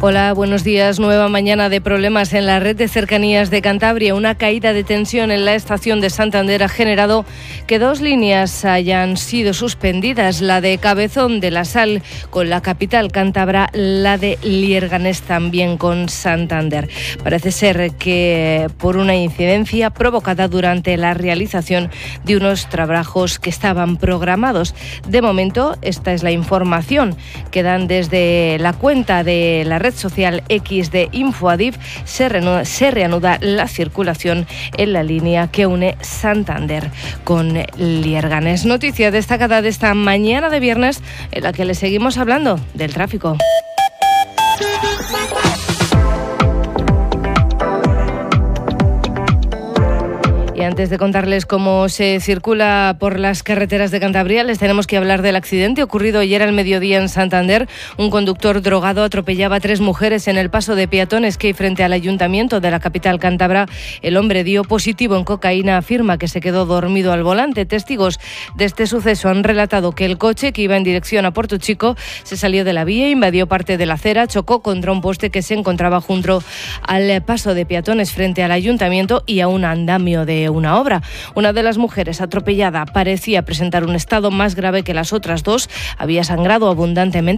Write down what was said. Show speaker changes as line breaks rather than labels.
Hola, buenos días. Nueva mañana de problemas en la red de cercanías de Cantabria. Una caída de tensión en la estación de Santander ha generado que 2 líneas hayan sido suspendidas. La de Cabezón de la Sal con la capital cántabra, la de Lierganes también con Santander. Parece ser que por una incidencia provocada durante la realización de unos trabajos que estaban programados. De momento, esta es la información que dan desde la cuenta de la red social X de Infoadif. Se reanuda la circulación en la línea que une Santander con Lierganes. Noticia destacada de esta mañana de viernes en la que le seguimos hablando del tráfico. Y antes de contarles cómo se circula por las carreteras de Cantabria, les tenemos que hablar del accidente ocurrido ayer al mediodía en Santander. Un conductor drogado atropellaba a 3 mujeres en el paso de peatones que hay frente al ayuntamiento de la capital cántabra. El hombre dio positivo en cocaína, afirma que se quedó dormido al volante. Testigos de este suceso han relatado que el coche que iba en dirección a Puerto Chico se salió de la vía, invadió parte de la acera, chocó contra un poste que se encontraba junto al paso de peatones frente al ayuntamiento y a un andamio de una obra. Una de las mujeres atropellada parecía presentar un estado más grave que las otras 2. Había sangrado abundantemente